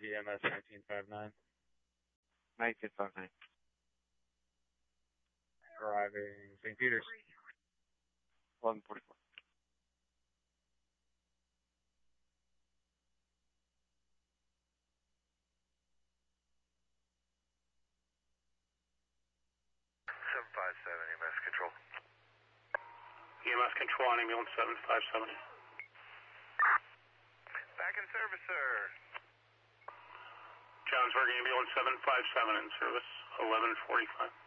EMS 1959. 1959. Arriving St. Peter's. 1144. EMS control. EMS control on ambulance 757. Back in service, sir. Johnsburg ambulance 757 in service 1145.